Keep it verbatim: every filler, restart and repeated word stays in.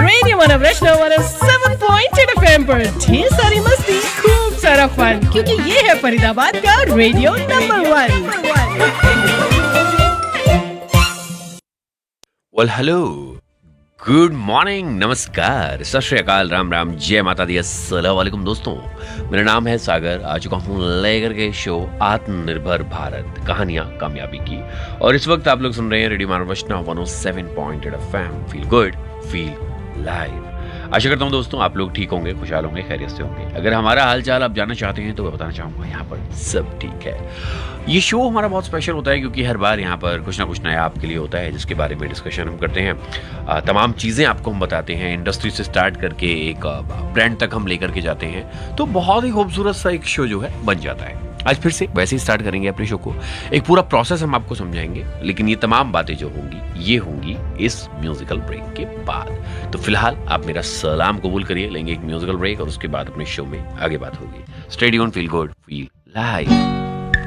Radio मनोरंजन one O seven point eight FM पर ढेर सारी मस्ती, खूब सारा फन, क्योंकि ये है फरीदाबाद का radio number one. Well hello, good morning, नमस्कार, सत श्री अकाल, राम राम, जय माता दी, अस्सलाम वालेकुम दोस्तों। मेरा नाम है सागर। आ चुका हूँ लेकर के शो आत्मनिर्भर भारत, कहानियां कामयाबी की। और इस वक्त आप लोग सुन रहे हैं रेडियो मनोरंजन one O seven point eight FM. Feel good, feel live. आशा करता हूँ दोस्तों आप लोग ठीक होंगे, खुशहाल होंगे, खैरियत से होंगे। अगर हमारा हाल चाल आप जानना चाहते हैं तो मैं बताना चाहूँगा यहाँ पर सब ठीक है। ये शो हमारा बहुत स्पेशल होता है क्योंकि हर बार यहाँ पर कुछ ना कुछ नया आपके लिए होता है, जिसके बारे में डिस्कशन हम करते हैं। आ, तमाम चीज़ें आपको हम बताते हैं, इंडस्ट्री से स्टार्ट करके एक ब्रांड तक हम लेकर के जाते हैं। तो बहुत ही खूबसूरत सा एक शो जो है बन जाता है। आज फिर से वैसे ही स्टार्ट करेंगे अपने शो को। एक पूरा प्रोसेस हम आपको समझाएंगे, लेकिन ये तमाम बातें जो होंगी ये होंगी इस म्यूजिकल ब्रेक के बाद। तो फिलहाल आप मेरा सलाम कबूल करिए, लेंगे एक म्यूजिकल ब्रेक और उसके बाद अपने शो में आगे बात होगी। Stay tuned, feel good, feel live.